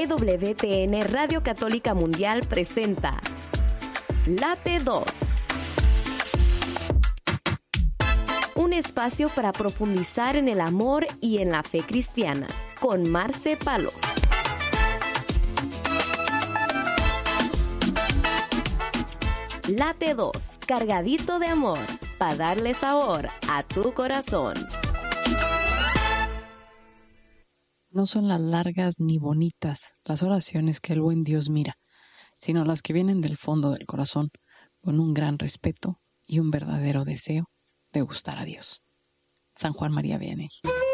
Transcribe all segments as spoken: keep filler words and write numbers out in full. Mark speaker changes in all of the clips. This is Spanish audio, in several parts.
Speaker 1: E W T N Radio Católica Mundial presenta Late dos. Un espacio para profundizar en el amor y en la fe cristiana, con Marce Palos. Late dos, cargadito de amor, para darle sabor a tu corazón.
Speaker 2: No son las largas ni bonitas las oraciones que el buen Dios mira, sino las que vienen del fondo del corazón, con un gran respeto y un verdadero deseo de gustar a Dios. San Juan María Vianney.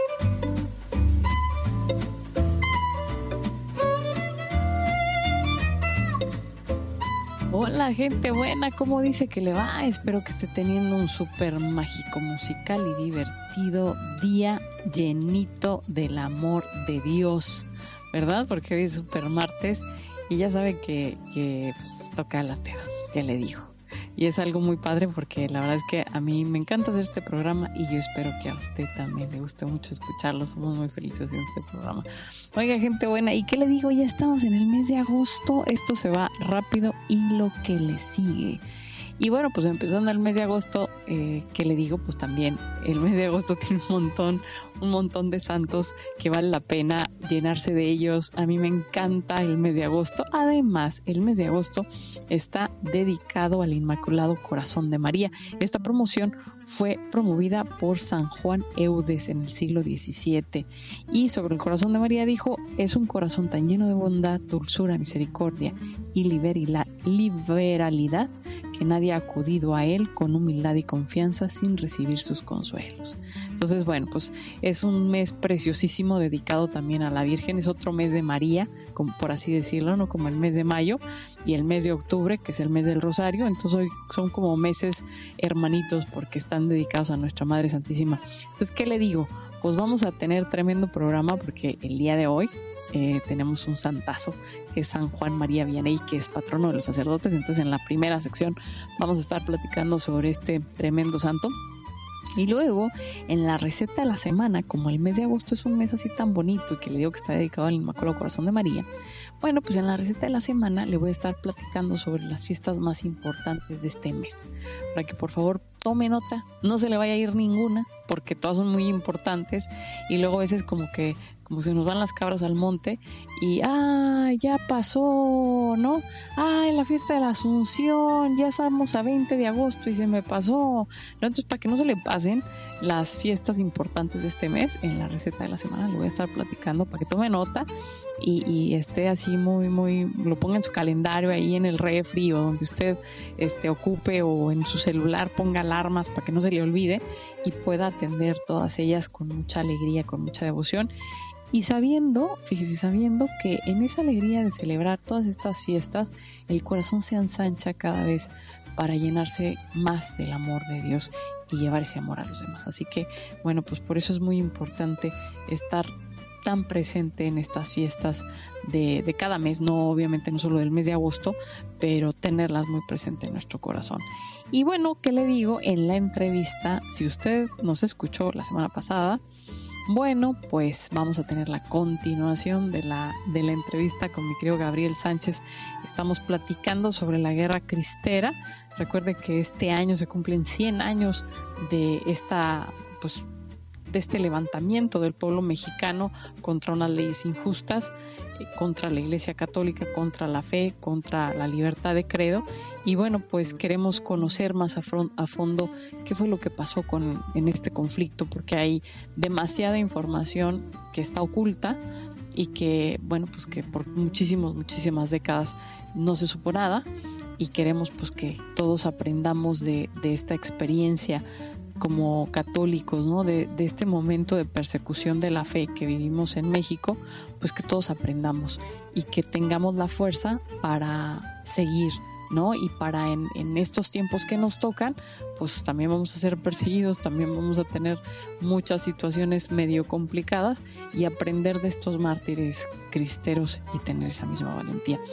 Speaker 2: Hola gente buena, ¿cómo dice que le va? Espero que esté teniendo un súper mágico, musical y divertido día llenito del amor de Dios, ¿verdad? Porque hoy es súper martes y ya sabe que, que pues, toca lateros, ya le digo. Y es algo muy padre porque la verdad es que a mí me encanta hacer este programa y yo espero que a usted también le guste mucho escucharlo. Somos muy felices en este programa. Oiga, gente buena, ¿y qué le digo? Ya estamos en el mes de agosto. Esto se va rápido y lo que le sigue. Y bueno, pues empezando el mes de agosto, eh, ¿qué le digo? Pues también el mes de agosto tiene un montón, un montón de santos que vale la pena llenarse de ellos. A mí me encanta el mes de agosto. Además, el mes de agosto está dedicado al Inmaculado Corazón de María. Esta promoción fue promovida por San Juan Eudes en el siglo diecisiete. Y sobre el corazón de María dijo: es un corazón tan lleno de bondad, dulzura, misericordia y liberalidad que nadie ha acudido a él con humildad y confianza sin recibir sus consuelos. Entonces, bueno, pues es un mes preciosísimo dedicado también a la Virgen. Es otro mes de María, como por así decirlo, no como el mes de mayo y el mes de octubre, que es el mes del Rosario. Entonces hoy son como meses hermanitos porque están dedicados a Nuestra Madre Santísima. Entonces, ¿qué le digo? Pues vamos a tener tremendo programa porque el día de hoy Eh, tenemos un santazo que es San Juan María Vianney, que es patrono de los sacerdotes. Entonces en la primera sección vamos a estar platicando sobre este tremendo santo. Y luego, en la receta de la semana, como el mes de agosto es un mes así tan bonito y que le digo que está dedicado al Inmaculado Corazón de María, bueno, pues en la receta de la semana le voy a estar platicando sobre las fiestas más importantes de este mes. Para que por favor tome nota, no se le vaya a ir ninguna, porque todas son muy importantes y luego a veces como que como se nos van las cabras al monte y ¡ah, ya pasó!, ¿no? ¡Ay, la fiesta de la Asunción! Ya estamos a veinte de agosto y se me pasó. Entonces, para que no se le pasen las fiestas importantes de este mes, en la receta de la semana le voy a estar platicando para que tome nota y, y esté así muy, muy, lo ponga en su calendario ahí en el refri o donde usted este, ocupe, o en su celular ponga alarmas para que no se le olvide y pueda atender todas ellas con mucha alegría, con mucha devoción. Y sabiendo, fíjese, sabiendo que en esa alegría de celebrar todas estas fiestas, el corazón se ensancha cada vez para llenarse más del amor de Dios y llevar ese amor a los demás. Así que, bueno, pues por eso es muy importante estar tan presente en estas fiestas de, de cada mes, no obviamente no solo del mes de agosto, pero tenerlas muy presente en nuestro corazón. Y bueno, ¿qué le digo? En la entrevista, si usted nos escuchó la semana pasada, bueno, pues vamos a tener la continuación de la, de la entrevista con mi querido Gabriel Sánchez. Estamos platicando sobre la Guerra Cristera. Recuerde que este año se cumplen cien años de esta, pues, de este levantamiento del pueblo mexicano contra unas leyes injustas, eh, contra la Iglesia Católica, contra la fe, contra la libertad de credo. Y bueno, pues queremos conocer más a, front, a fondo qué fue lo que pasó con, en este conflicto, porque hay demasiada información que está oculta y que, bueno, pues que por muchísimas, muchísimas décadas no se supo nada, y queremos pues que todos aprendamos de, de esta experiencia como católicos, ¿no? De, de este momento de persecución de la fe que vivimos en México, pues que todos aprendamos y que tengamos la fuerza para seguir, ¿no? Y para en, en estos tiempos que nos tocan, pues también vamos a ser perseguidos, también vamos a tener muchas situaciones medio complicadas, y aprender de estos mártires cristeros y tener esa misma valentía.